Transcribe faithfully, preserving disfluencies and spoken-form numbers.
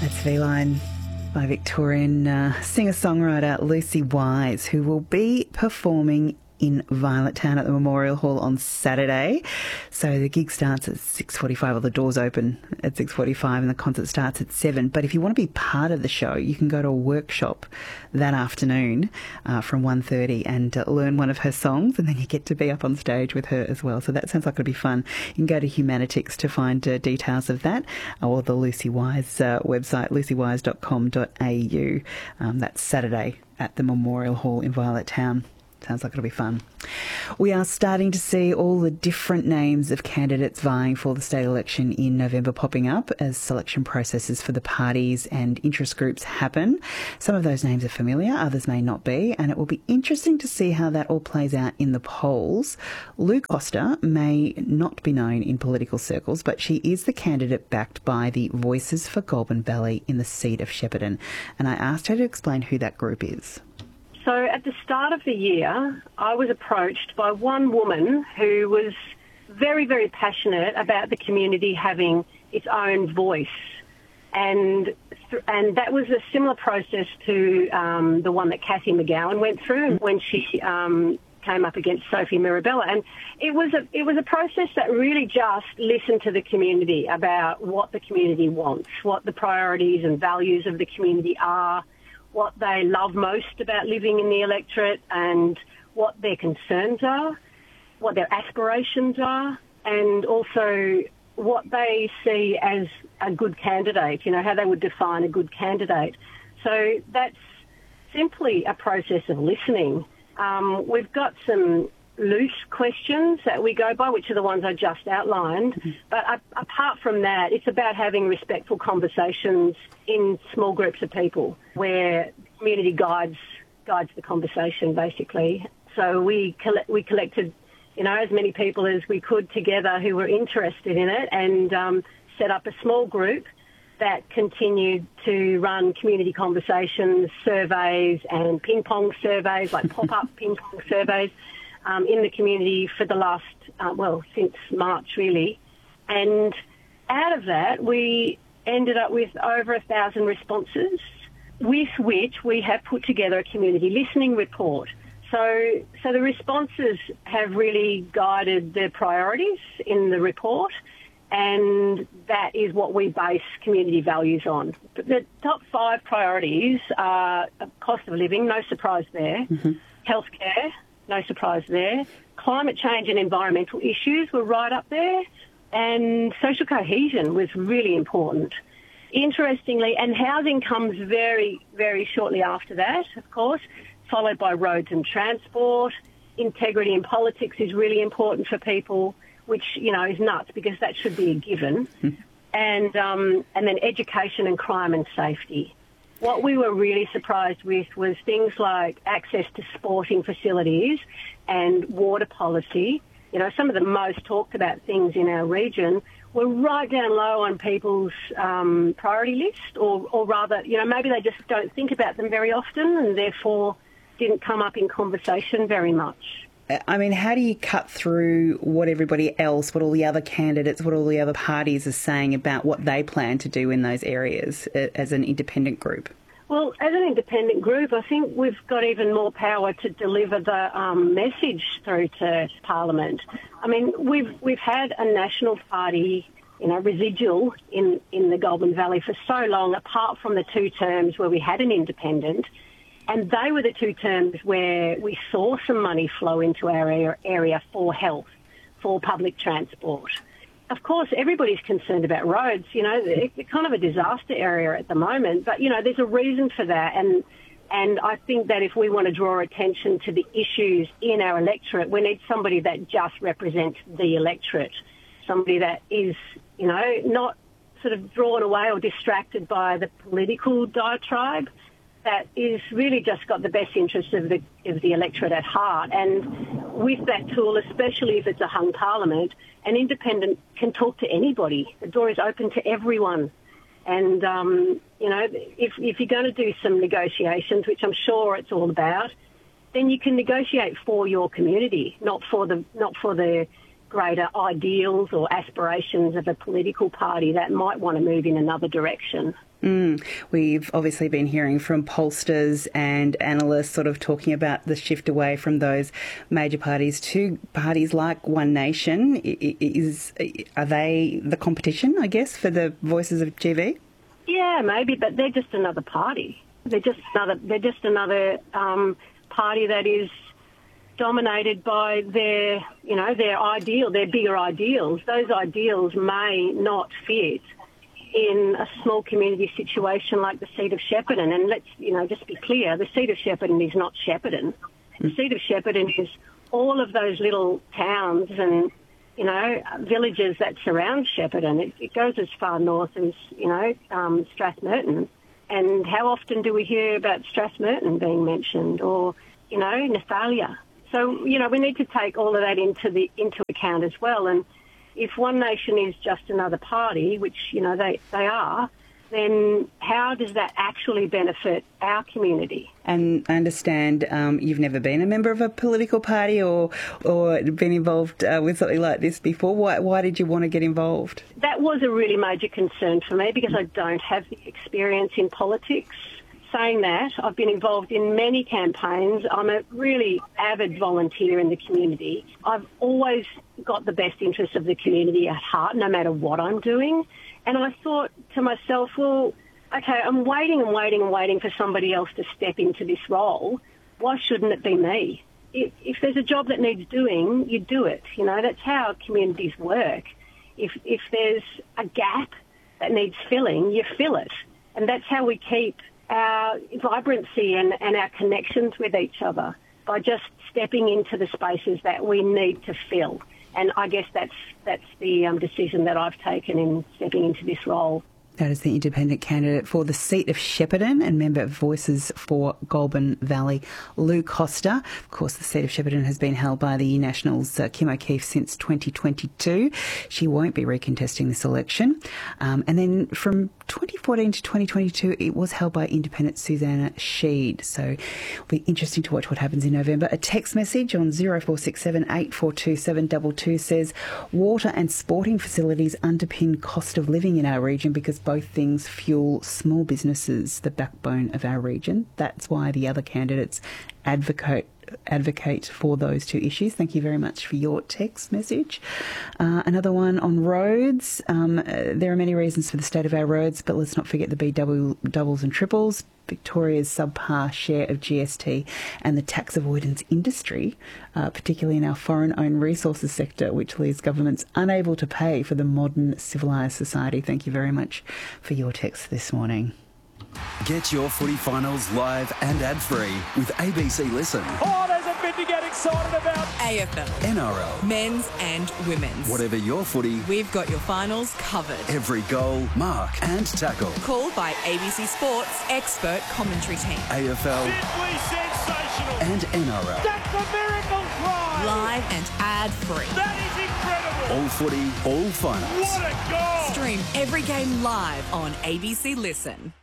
That's Feline by Victorian uh, singer-songwriter Lucy Wise, who will be performing in Violet Town at the Memorial Hall on Saturday. So the gig starts at six forty-five, or the doors open at six forty-five, and the concert starts at seven. But if you want to be part of the show, you can go to a workshop that afternoon uh, from one thirty and uh, learn one of her songs, and then you get to be up on stage with her as well. So that sounds like it'll be fun. You can go to Humanitix to find uh, details of that, or the Lucy Wise uh, website, lucy wise dot com dot a u. Um, that's Saturday at the Memorial Hall in Violet Town. Sounds like it'll be fun. We are starting to see all the different names of candidates vying for the state election in November popping up as selection processes for the parties and interest groups happen. Some of those names are familiar, others may not be, and it will be interesting to see how that all plays out in the polls. Lou Costa may not be known in political circles, but she is the candidate backed by the Voices for Goulburn Valley in the seat of Shepparton, and I asked her to explain who that group is. So at the start of the year, I was approached by one woman who was very, very passionate about the community having its own voice. And th- and that was a similar process to um, the one that Cathy McGowan went through when she um, came up against Sophie Mirabella. And it was a it was a process that really just listened to the community about what the community wants, what the priorities and values of the community are, what they love most about living in the electorate, and what their concerns are, what their aspirations are, and also what they see as a good candidate, you know, how they would define a good candidate. So that's simply a process of listening. Um, we've got some loose questions that we go by, which are the ones I just outlined. Mm-hmm. But uh, apart from that, it's about having respectful conversations in small groups of people where the community guides guides the conversation, basically. So we coll- we collected, you know, as many people as we could together who were interested in it, and um, set up a small group that continued to run community conversations, surveys, and ping-pong surveys, like pop-up ping-pong surveys, Um, in the community for the last, uh, well, since March, really. And out of that, we ended up with over a thousand responses, with which we have put together a community listening report. So, so the responses have really guided the priorities in the report, and that is what we base community values on. But the top five priorities are cost of living, no surprise there, mm-hmm. healthcare, no surprise there. Climate change and environmental issues were right up there. And social cohesion was really important. Interestingly, and housing comes very, very shortly after that, of course, followed by roads and transport. Integrity in politics is really important for people, which, you know, is nuts because that should be a given. and um, and then education and crime and safety. What we were really surprised with was things like access to sporting facilities and water policy. You know, some of the most talked about things in our region were right down low on people's um, priority list, or, or rather, you know, maybe they just don't think about them very often and therefore didn't come up in conversation very much. I mean, how do you cut through what everybody else, what all the other candidates, what all the other parties are saying about what they plan to do in those areas as an independent group? Well, as an independent group, I think we've got even more power to deliver the um, message through to Parliament. I mean, we've we've had a national party, you know, residual in, in the Goulburn Valley for so long, apart from the two terms where we had an independent. And they were the two terms where we saw some money flow into our area for health, for public transport. Of course, everybody's concerned about roads. You know, it's kind of a disaster area at the moment. But, you know, there's a reason for that. And and I think that if we want to draw attention to the issues in our electorate, we need somebody that just represents the electorate, somebody that is, you know, not sort of drawn away or distracted by the political diatribe, that is really just got the best interests of the of the electorate at heart. And with that tool, especially if it's a hung parliament, an independent can talk to anybody. The door is open to everyone. And, um, you know, if, if you're going to do some negotiations, which I'm sure it's all about, then you can negotiate for your community, not for the not for the greater ideals or aspirations of a political party that might want to move in another direction. Mm. We've obviously been hearing from pollsters and analysts sort of talking about the shift away from those major parties to parties like One Nation. Is Are they the competition, I guess, for the voices of G B? Yeah, maybe, but they're just another party. They're just another. They're just another um, party that is dominated by their, you know, their ideal, their bigger ideals. Those ideals may not fit in a small community situation like the seat of Shepparton. And let's, you know, just be clear, the seat of Shepparton is not Shepparton. The seat of Shepparton is all of those little towns and, you know, villages that surround Shepparton. It, it goes as far north as, you know, um, Strathmerton. And how often do we hear about Strathmerton being mentioned, or, you know, Nathalia? So, you know, we need to take all of that into the into account as well. And if One Nation is just another party, which, you know, they, they are, then how does that actually benefit our community? And I understand um, you've never been a member of a political party or or been involved uh, with something like this before. Why, why did you want to get involved? That was a really major concern for me because I don't have the experience in politics. Saying that, I've been involved in many campaigns. I'm a really avid volunteer in the community. I've always got the best interests of the community at heart, no matter what I'm doing. And I thought to myself, well, okay, I'm waiting and waiting and waiting for somebody else to step into this role. Why shouldn't it be me? If, if there's a job that needs doing, you do it. You know, that's how communities work. If, if there's a gap that needs filling, you fill it. And that's how we keep our vibrancy and, and our connections with each other, by just stepping into the spaces that we need to fill. And I guess that's that's the um, decision that I've taken in stepping into this role. That is the independent candidate for the seat of Shepparton and member of Voices for Goulburn Valley, Lou Costa. Of course, the seat of Shepparton has been held by the Nationals' uh, Kim O'Keefe since twenty twenty-two. She won't be recontesting this election. Um, and then from twenty fourteen to twenty twenty-two, it was held by independent Susanna Sheed. So it'll be interesting to watch what happens in November. A text message on zero four six seven eight four two seven two two says, water and sporting facilities underpin cost of living in our region because both things fuel small businesses, the backbone of our region. That's why the other candidates advocate advocate for those two issues. Thank you very much for your text message. Uh, another one on roads. Um, uh, there are many reasons for the state of our roads, but let's not forget the B double, doubles and triples, Victoria's subpar share of G S T and the tax avoidance industry, uh, particularly in our foreign-owned resources sector, which leaves governments unable to pay for the modern civilised society. Thank you very much for your text this morning. Get your footy finals live and ad-free with A B C Listen. Oh, there's a bit to get excited about. A F L, N R L, men's and women's. Whatever your footy, We've got your finals covered. every goal, mark and tackle. Called by A B C Sports expert commentary team. A F L Simply sensational. and N R L. That's a miracle try. Live and ad-free. That is incredible. All footy, all finals. What a goal. Stream every game live on A B C Listen.